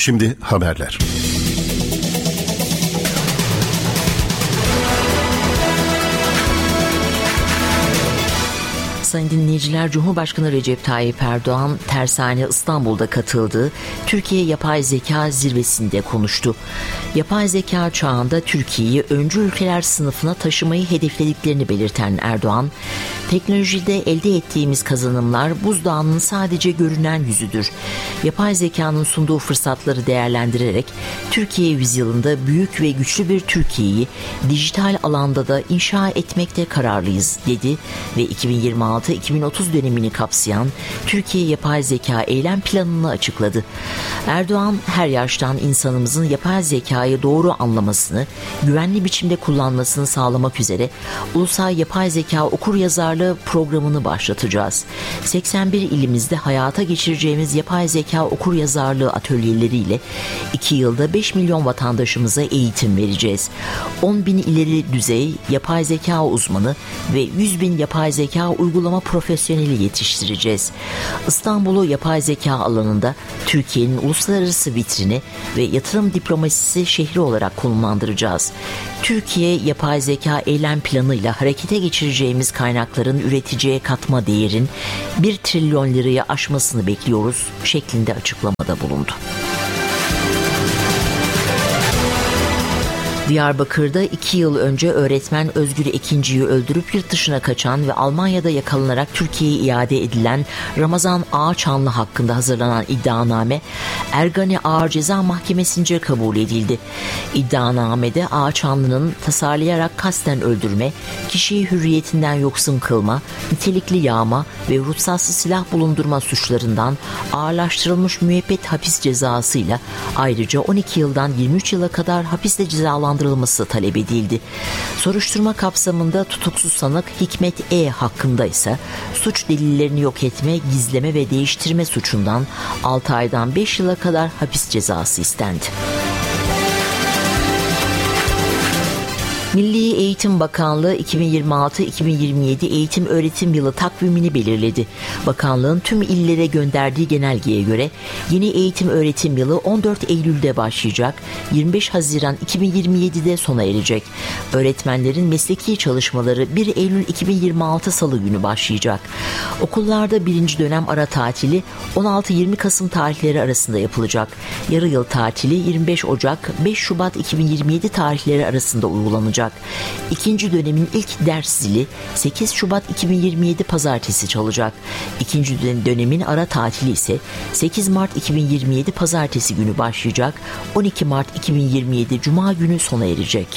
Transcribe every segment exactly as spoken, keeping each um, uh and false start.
Şimdi haberler. Sayın dinleyiciler, Cumhurbaşkanı Recep Tayyip Erdoğan Tersane İstanbul'da katıldığı Türkiye Yapay Zeka Zirvesi'nde konuştu. Yapay zeka çağında Türkiye'yi öncü ülkeler sınıfına taşımayı hedeflediklerini belirten Erdoğan, teknolojide elde ettiğimiz kazanımlar buzdağının sadece görünen yüzüdür. Yapay zekanın sunduğu fırsatları değerlendirerek Türkiye yüzyılında büyük ve güçlü bir Türkiye'yi dijital alanda da inşa etmekte kararlıyız dedi ve iki bin yirmi altı iki bin otuz dönemini kapsayan Türkiye Yapay Zeka Eylem Planı'nı açıkladı. Erdoğan, her yaştan insanımızın yapay zekayı doğru anlamasını, güvenli biçimde kullanmasını sağlamak üzere Ulusal Yapay Zeka Okuryazarlığı programını başlatacağız. seksen bir ilimizde hayata geçireceğimiz yapay zeka okuryazarlığı atölyeleriyle iki yılda beş milyon vatandaşımıza eğitim vereceğiz. on bin ileri düzey yapay zeka uzmanı ve yüz bin yapay zeka uygulama profesyoneli yetiştireceğiz. İstanbul'u yapay zeka alanında Türkiye'nin uluslararası vitrini ve yatırım diplomasisi şehri olarak konumlandıracağız. Türkiye Yapay Zeka Eylem Planı'yla harekete geçireceğimiz kaynakların üreticiye katma değerin bir trilyon lirayı aşmasını bekliyoruz şeklinde açıklamada bulundu. Diyarbakır'da iki yıl önce öğretmen Özgür Ekinci'yi öldürüp yurt dışına kaçan ve Almanya'da yakalanarak Türkiye'ye iade edilen Ramazan Ağaçanlı hakkında hazırlanan iddianame Ergani Ağır Ceza Mahkemesi'nce kabul edildi. İddianamede Ağaçanlı'nın tasarlayarak kasten öldürme, kişiyi hürriyetinden yoksun kılma, nitelikli yağma ve ruhsatsız silah bulundurma suçlarından ağırlaştırılmış müebbet hapis cezasıyla ayrıca on iki yıldan yirmi üç yıla kadar hapiste cezalandırılması talep edildi. Soruşturma kapsamında tutuksuz sanık Hikmet E. hakkında ise suç delillerini yok etme, gizleme ve değiştirme suçundan altı aydan beş yıla kadar hapis cezası istendi. Milli Eğitim Bakanlığı iki bin yirmi altı iki bin yirmi yedi eğitim öğretim yılı takvimini belirledi. Bakanlığın tüm illere gönderdiği genelgeye göre yeni eğitim öğretim yılı on dört Eylül'de başlayacak, yirmi beş Haziran iki bin yirmi yedide sona erecek. Öğretmenlerin mesleki çalışmaları bir Eylül iki bin yirmi altı Salı günü başlayacak. Okullarda birinci dönem ara tatili on altı yirmi Kasım tarihleri arasında yapılacak. Yarı yıl tatili yirmi beş Ocak beş Şubat iki bin yirmi yedi tarihleri arasında uygulanacak. İkinci dönemin ilk ders zili sekiz Şubat iki bin yirmi yedi Pazartesi çalacak. İkinci dönemin ara tatili ise sekiz Mart iki bin yirmi yedi Pazartesi günü başlayacak. on iki Mart iki bin yirmi yedi Cuma günü sona erecek.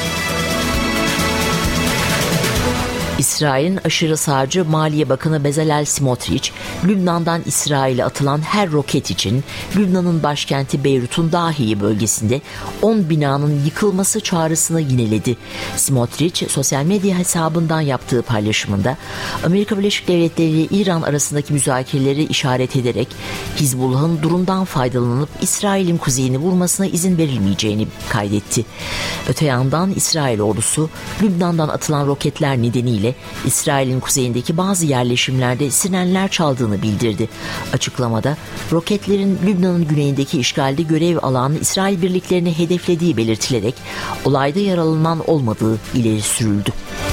İsrail'in aşırı sağcı Maliye Bakanı Bezalel Smotrich, Lübnan'dan İsrail'e atılan her roket için Lübnan'ın başkenti Beyrut'un Dahiye bölgesinde on binanın yıkılması çağrısını yineledi. Smotrich, sosyal medya hesabından yaptığı paylaşımında Amerika Birleşik Devletleri ile İran arasındaki müzakereleri işaret ederek Hizbullah'ın durumdan faydalanıp İsrail'in kuzeyini vurmasına izin verilmeyeceğini kaydetti. Öte yandan İsrail ordusu Lübnan'dan atılan roketler nedeniyle İsrail'in kuzeyindeki bazı yerleşimlerde sirenler çaldığını bildirdi. Açıklamada roketlerin Lübnan'ın güneyindeki işgalde görev alan İsrail birliklerini hedeflediği belirtilerek olayda yaralanan olmadığı ileri sürüldü.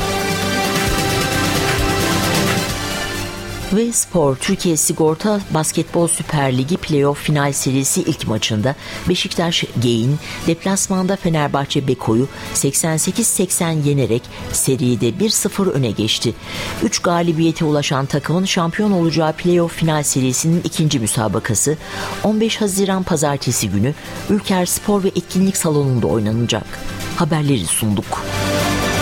Ve spor, Türkiye Sigorta Basketbol Süper Ligi Playoff Final Serisi ilk maçında Beşiktaş Gain deplasmanda Fenerbahçe Beko'yu seksen sekiz seksen yenerek seride bir sıfır öne geçti. üç galibiyete ulaşan takımın şampiyon olacağı Playoff Final Serisi'nin ikinci müsabakası on beş Haziran Pazartesi günü Ülker Spor ve Etkinlik Salonu'nda oynanacak. Haberleri sunduk.